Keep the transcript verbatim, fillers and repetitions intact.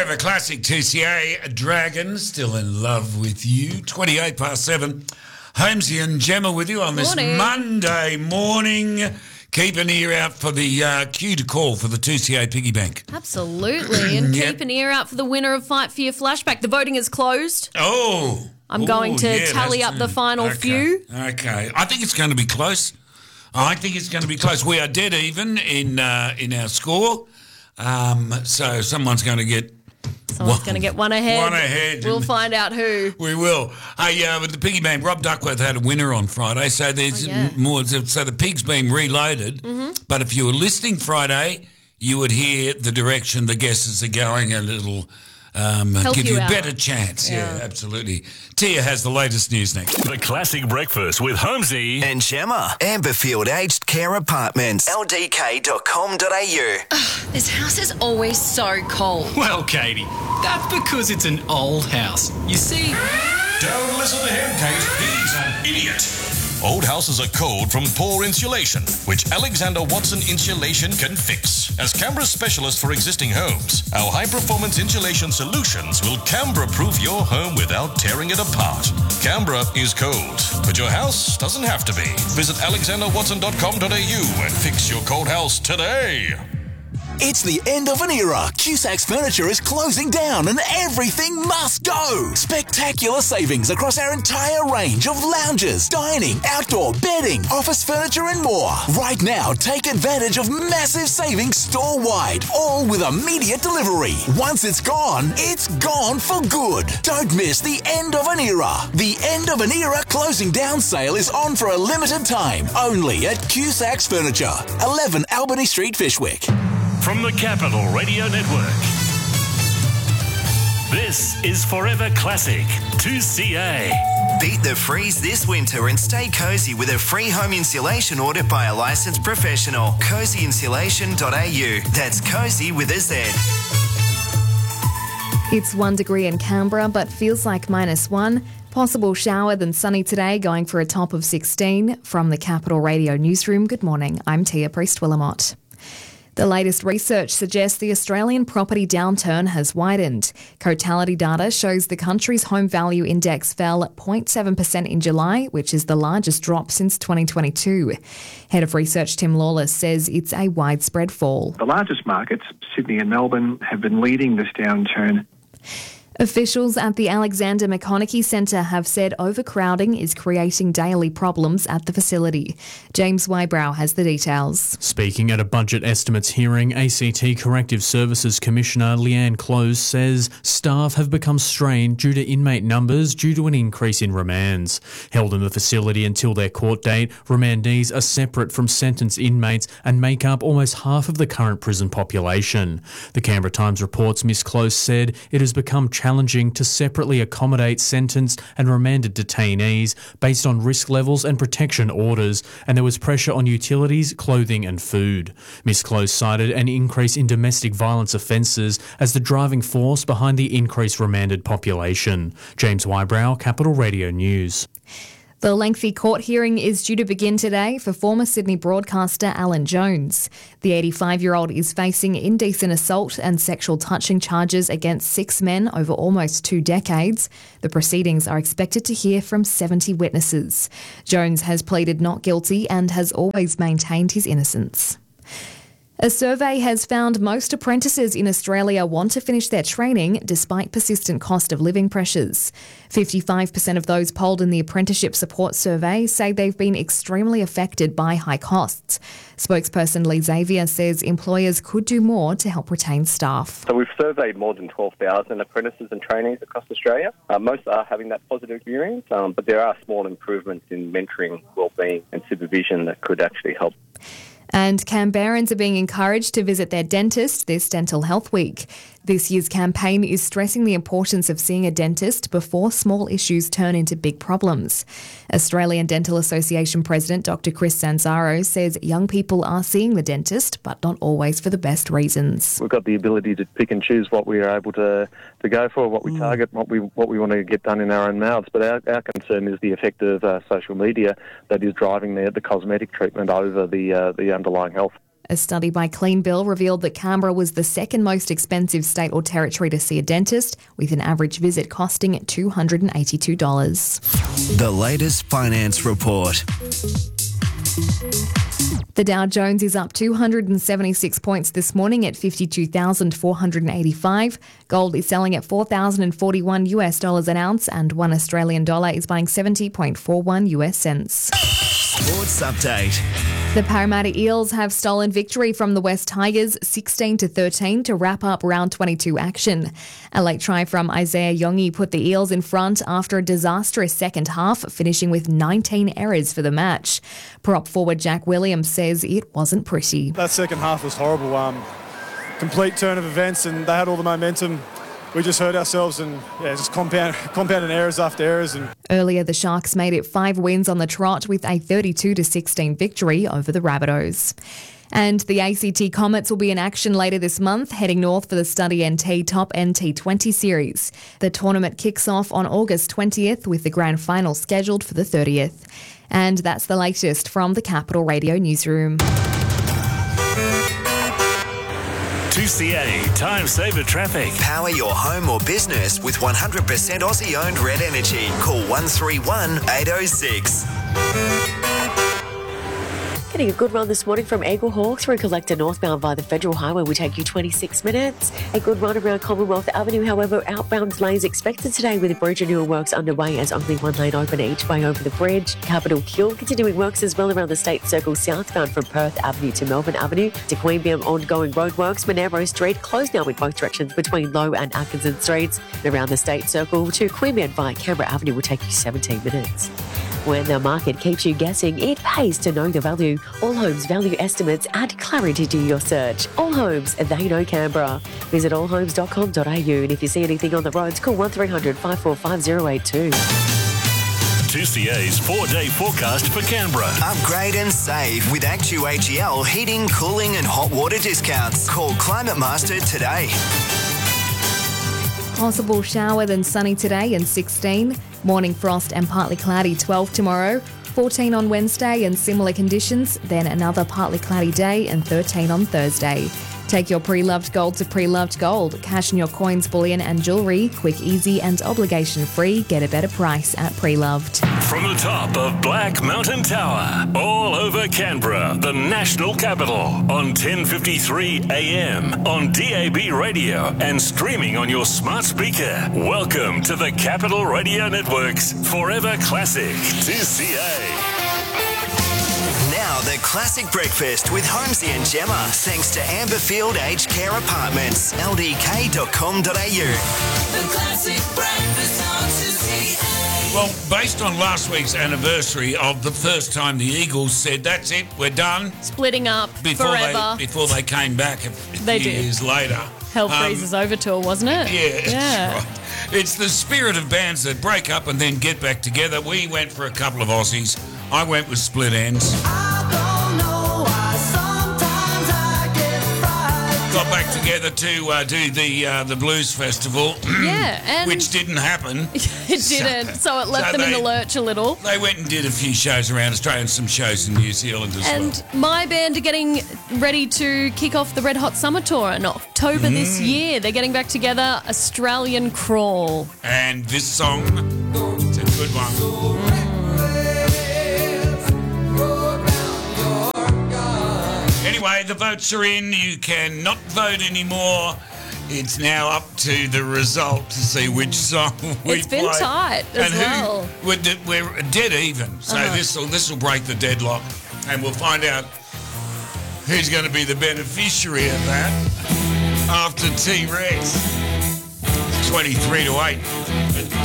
Forever Classic T C A. Dragon, still in love with you. twenty-eight past seven. Holmesy and Gemma with you on this Morning. Monday morning. Keep an ear out for the uh, cue to call for the two C A piggy bank. Absolutely. And Yep. keep an ear out for the winner of Fight for Your Flashback. The voting is closed. Oh. I'm Ooh, going to yeah, tally that's- up the final okay. few. Okay. I think it's going to be close. I think it's going to be close. We are dead even in uh, in our score. Um, so someone's going to get... Someone's one- going to get one ahead. One ahead. We'll find out who. We will. Hey, uh, with the piggy bank, Rob Duckworth had a winner on Friday, so there's Oh, yeah. more. So the pig's been reloaded. Mm-hmm. But if you were listening Friday, you would hear the direction the guesses are going a little. Um, Help give you you a out. better chance. Yeah. Yeah. absolutely. Tia has the latest news next. The Classic Breakfast with Holmesy and Gemma. Amberfield Aged Care Apartments. L D K dot com dot a u. This house is always so cold. Well, Katie, that's because it's an old house. You see... Don't listen to him, Kate. He's an idiot. Old houses are cold from poor insulation, which Alexander Watson Insulation can fix. As Canberra's specialist for existing homes, our high-performance insulation solutions will Canberra-proof your home without tearing it apart. Canberra is cold, but your house doesn't have to be. Visit alexander watson dot com dot a u and fix your cold house today. It's the end of an era. Cusac's Furniture is closing down and everything must go. Spectacular savings across our entire range of lounges, dining, outdoor, bedding, office furniture and more. Right now, take advantage of massive savings store-wide, all with immediate delivery. Once it's gone, it's gone for good. Don't miss the end of an era. The end of an era closing down sale is on for a limited time, only at Cusac's Furniture, eleven Albany Street, Fishwick. From the Capital Radio Network, this is Forever Classic two C A. Beat the freeze this winter and stay cozy with a free home insulation audit by a licensed professional. cozy insulation dot a u. That's cozy with a Z. It's one degree in Canberra, but feels like minus one. Possible shower, then sunny today, going for a top of sixteen. From the Capital Radio Newsroom, good morning. I'm Tia Priest-Willamott. The latest research suggests the Australian property downturn has widened. Cotality data shows the country's home value index fell zero point seven percent in July, which is the largest drop since twenty twenty-two. Head of Research Tim Lawless says it's a widespread fall. The largest markets, Sydney and Melbourne, have been leading this downturn. Officials at the Alexander McConaughey Centre have said overcrowding is creating daily problems at the facility. James Wybrow has the details. Speaking at a budget estimates hearing, A C T Corrective Services Commissioner Leanne Close says staff have become strained due to inmate numbers due to an increase in remands. Held in the facility until their court date, remandees are separate from sentenced inmates and make up almost half of the current prison population. The Canberra Times reports Miss Close said it has become challenging challenging to separately accommodate sentenced and remanded detainees based on risk levels and protection orders, and there was pressure on utilities, clothing and food. Miss Close cited an increase in domestic violence offences as the driving force behind the increased remanded population. James Wybrow, Capital Radio News. The lengthy court hearing is due to begin today for former Sydney broadcaster Alan Jones. The eighty-five-year-old is facing indecent assault and sexual touching charges against six men over almost two decades. The proceedings are expected to hear from seventy witnesses. Jones has pleaded not guilty and has always maintained his innocence. A survey has found most apprentices in Australia want to finish their training despite persistent cost of living pressures. fifty-five percent of those polled in the Apprenticeship Support Survey say they've been extremely affected by high costs. Spokesperson Lee Xavier says employers could do more to help retain staff. So we've surveyed more than twelve thousand apprentices and trainees across Australia. Uh, most are having that positive experience, um, but there are small improvements in mentoring, wellbeing and supervision that could actually help. And Canberrans are being encouraged to visit their dentist this Dental Health Week. This year's campaign is stressing the importance of seeing a dentist before small issues turn into big problems. Australian Dental Association President Doctor Chris Sanzaro says young people are seeing the dentist, but not always for the best reasons. We've got the ability to pick and choose what we are able to, to go for, what we mm. target, what we what we want to get done in our own mouths. But our, our concern is the effect of uh, social media that is driving the, the cosmetic treatment over the uh, the underlying health. A study by Clean Bill revealed that Canberra was the second most expensive state or territory to see a dentist, with an average visit costing two hundred eighty-two dollars. The latest finance report. The Dow Jones is up two hundred seventy-six points this morning at fifty-two thousand four hundred eighty-five. Gold is selling at four thousand forty-one US dollars an ounce, and one Australian dollar is buying seventy point four one US cents. Sports update. The Parramatta Eels have stolen victory from the West Tigers sixteen to thirteen to wrap up round twenty-two action. A late try from Isaiah Yongi put the Eels in front after a disastrous second half, finishing with nineteen errors for the match. Prop forward Jack Williams says it wasn't pretty. That second half was horrible. Um, complete turn of events, and they had all the momentum. We just hurt ourselves and yeah, just compound, compounding errors after errors. And Earlier, the Sharks made it five wins on the trot with a thirty-two to sixteen victory over the Rabbitohs. And the A C T Comets will be in action later this month, heading north for the Study N T Top N T twenty series. The tournament kicks off on August twentieth with the grand final scheduled for the thirtieth. And that's the latest from the Capital Radio newsroom. two C A Time Saver Traffic. Power your home or business with one hundred percent Aussie-owned Red Energy. Call one three one, eight oh six. Getting a good run this morning from Eaglehawk through Collector northbound via the Federal Highway will take you twenty-six minutes. A good run around Commonwealth Avenue, however, outbound lanes expected today with the bridge renewal works underway as only one lane open each way over the bridge. Capitol Hill continuing works as well around the State Circle southbound from Perth Avenue to Melbourne Avenue. To Queanbeyan, ongoing roadworks. Monaro Street closed now in both directions between Low and Atkinson Streets. And around the State Circle to Queanbeyan via Canberra Avenue will take you seventeen minutes. When the market keeps you guessing, it pays to know the value. All Homes Value Estimates add clarity to your search. All Homes, they know Canberra. Visit all homes dot com dot a u, and if you see anything on the roads, call one three hundred, five four five, zero eight two. two C A's four-day forecast for Canberra. Upgrade and save with Actu H E L heating, cooling and hot water discounts. Call Climate Master today. Possible shower, then sunny today and sixteen. Morning frost and partly cloudy, twelve tomorrow. fourteen on Wednesday and similar conditions. Then another partly cloudy day and thirteen on Thursday. Take your pre-loved gold to Pre-Loved Gold. Cash in your coins, bullion and jewellery. Quick, easy and obligation-free. Get a better price at Pre-Loved. From the top of Black Mountain Tower, all over Canberra, the national capital, on ten fifty-three A M, on D A B radio and streaming on your smart speaker. Welcome to the Capital Radio Network's Forever Classic two C A. Now the Classic Breakfast with Holmesy and Gemma, thanks to Amberfield Aged Care Apartments, L D K dot com dot a u. The Classic Breakfast on two C A. Well, based on last week's anniversary of the first time the Eagles said, that's it, we're done. Splitting up Before forever. they before they came back a They few did. years later. Hell Um, Freezes Over tour, wasn't it? Yeah, Yeah. that's right. It's the spirit of bands that break up and then get back together. We went for a couple of Aussies. I went with Split Ends. Got back together to uh, do the uh, the blues festival. Yeah, and which didn't happen. It didn't, so it left So them in they- the lurch a little. They went and did a few shows around Australia and some shows in New Zealand as And well. my band are getting ready to kick off the Red Hot Summer Tour in October this Mm. year. They're getting back together, Australian Crawl. And this song, it's a good one. Anyway, the votes are in. You cannot vote anymore. It's now up to the result to see which song we It's been play. tight as and who- well. We're, de- we're dead even. So Uh-huh. this will this will break the deadlock, and we'll find out who's going to be the beneficiary of that after T-Rex. twenty-three to eight.